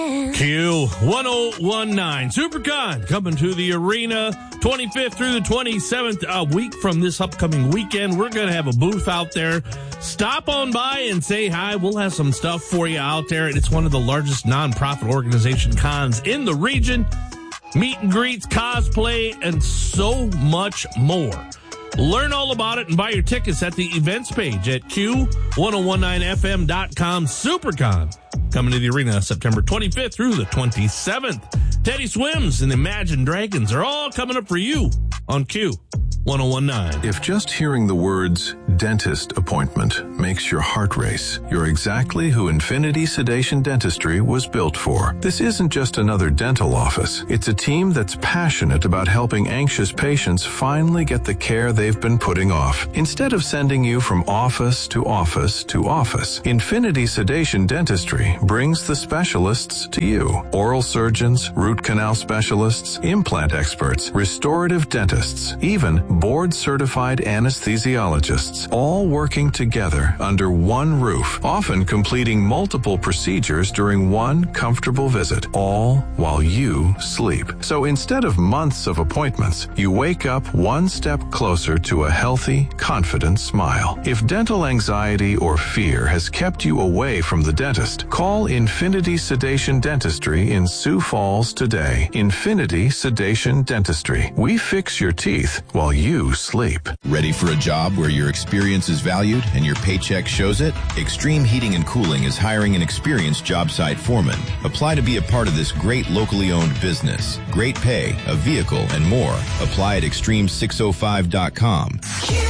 Q1019 SuperCon coming to the arena 25th through the 27th. A week from this upcoming weekend, we're going to have a booth out there. Stop on by and say hi. We'll have some stuff for you out there. It's one of the largest nonprofit organization cons in the region. Meet and greets, cosplay, and so much more. Learn all about it and buy your tickets at the events page at Q1019FM.com. SuperCon coming to the arena September 25th through the 27th. Teddy Swims and Imagine Dragons are all coming up for you on Q1019. If just hearing the words dentist appointment makes your heart race, you're exactly who Infinity Sedation Dentistry was built for. This isn't just another dental office. It's a team that's passionate about helping anxious patients finally get the care they've been putting off. Instead of sending you from office to office to office, Infinity Sedation Dentistry brings the specialists to you. Oral surgeons, root canal specialists, implant experts, restorative dentists, even board-certified anesthesiologists, all working together under one roof, often completing multiple procedures during one comfortable visit, all while you sleep. So instead of months of appointments, you wake up one step closer to a healthy, confident smile. If dental anxiety or fear has kept you away from the dentist, call Infinity Sedation Dentistry in Sioux Falls today. Infinity Sedation Dentistry. We fix your teeth while you sleep. Ready for a job where your experience is valued and your paycheck shows it? Extreme Heating and Cooling is hiring an experienced job site foreman. Apply to be a part of this great locally owned business. Great pay, a vehicle, and more. Apply at extreme605.com.